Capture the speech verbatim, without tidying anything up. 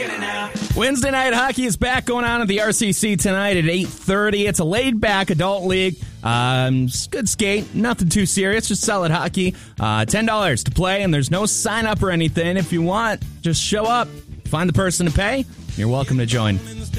Wednesday night hockey is back going on at the R C C tonight at eight thirty. It's a laid-back adult league. Um, good skate, nothing too serious, just solid hockey. Uh, ten dollars to play, and there's no sign-up or anything. If you want, just show up, find the person to pay. You're welcome to join.